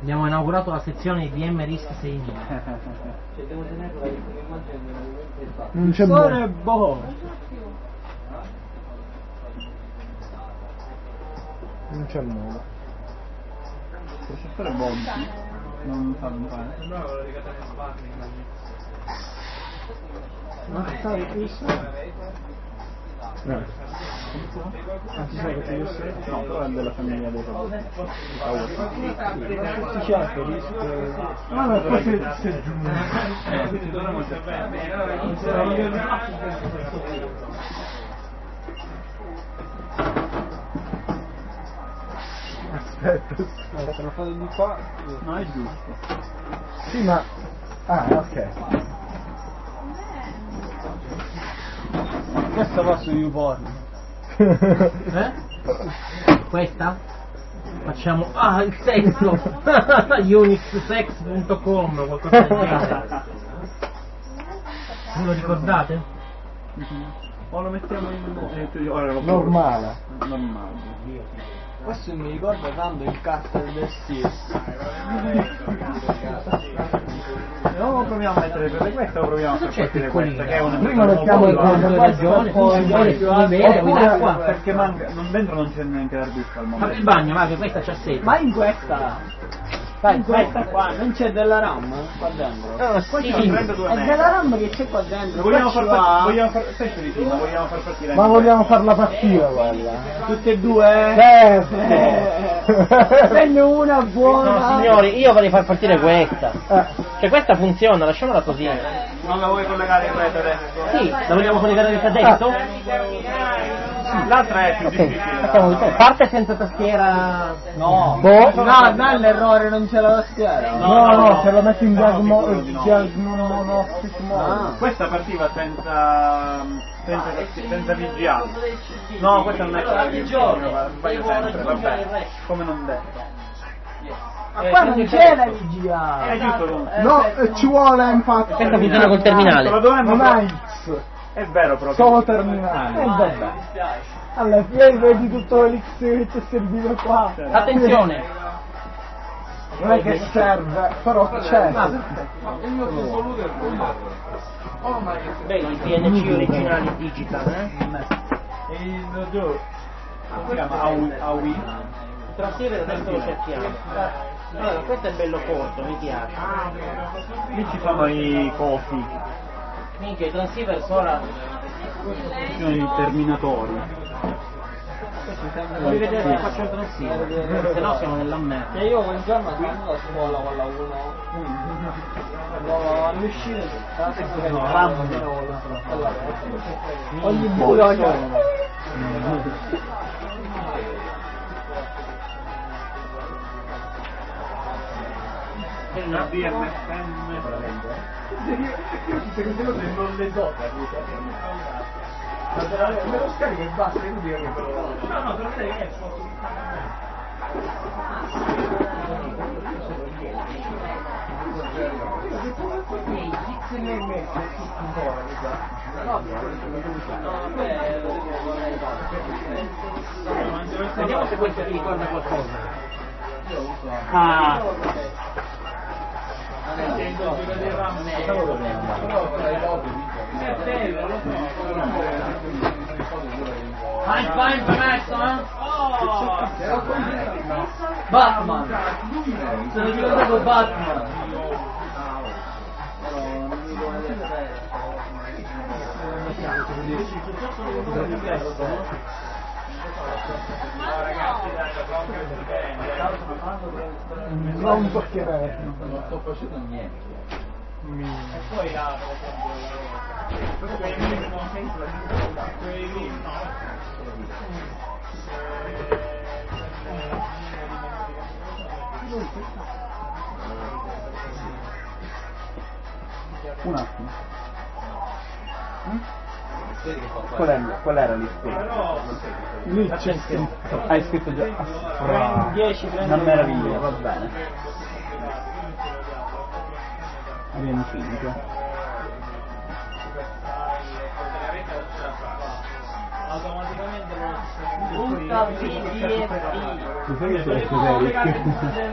Abbiamo inaugurato la sezione DM RISC 6000. Cioè devo tenerla l'immagine Non c'è Non c'è modo. Il processore Bond non fa fare. Ma sai che no. Ah, ti sai che ti sei? No, però è della famiglia dei robot. Si cerca ma poi si aggiunge. Aspetta, se lo fate di qua. No, è giusto. Sì, ma ok. Questa va su YouPorn. Questa? Facciamo il sesso unixsex.com, qualcosa del genere. Ve lo ricordate? O lo mettiamo in Normale. Questo mi ricorda tanto il cartel del SIS. O proviamo a mettere per questa o proviamo a far partire questa, che è una prima mettiamo il ragione, perché manca, dentro non c'è neanche l'hard disk al momento. Fate il bagno, va, che questa c'ha sede. Ma in questa? In questa qua non c'è della RAM qua dentro? Sì. È della RAM che c'è qua dentro. Vogliamo far partire. Ma vogliamo farla partire quella. Tutte e due? Prende una buona. No signori, io vorrei far partire questa. Cioè questa funziona, lasciamola così. Non la vuoi collegare in rete adesso? Sì, la vogliamo collegare in rete adesso? L'altra è più difficile. Parte senza tastiera. No, l'errore, non c'è la tastiera. No, se la metti in diagnostic Questa partiva senza VGA. No, questa non è quella sbaglio sempre, vabbè. Come non detto. Ma qua non c'è la VGA. È giusto comunque. No, ci vuole infatti. Questa funziona col terminale. Non ha X. È vero proprio. Solo terminale. Vabbè. Alla fine vedi tutto l'X che ti serviva qua. Attenzione! Non è che serve, però c'è. Beh, i PNC originali digital, Si chiama AUI. Il transceiver adesso lo cerchiamo. Allora, questo è bello corto, mi piace. Lì ci sono i cosi, Minchia, i transceiver ora. ci sono i terminatori. Vuoi vedere che faccio il transceiver? Se no siamo nella merda. E io quel giorno andando a scuola con la 1 all'uscita ogni buio La DMFM Secondo me non le do me lo scarico e basta, quindi io no, per vedere che è Vediamo se questo ti ricorda qualcosa. Vai permesso, Batman, se ne ricordato Batman. non toccherei. Non sto facendo niente. E poi là, per esempio, Un attimo. Qual era l'iscritto? Lì c'è scritto. Hai scritto già. 10 Una meraviglia, va bene. Abbiamo finito. Ultra VDFI. Cos'è che c'è?